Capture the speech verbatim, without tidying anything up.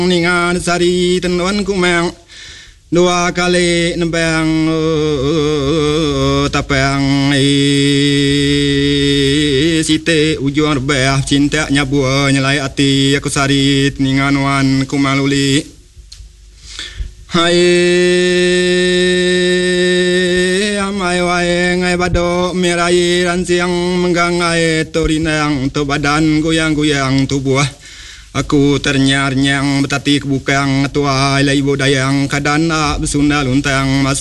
ningan sari tenuan kumang dua kali nembang tapang site ujung rebah cinta nyabuah nyelai ati aku sarit ningan wan kumaluli hai amai wae ngai bado mirai ransiang menggangai torinang to badan goyang-goyang tubuh aku ternyar-nyang betati kebukang tua ilai bodayang kadana besunda luntang masuk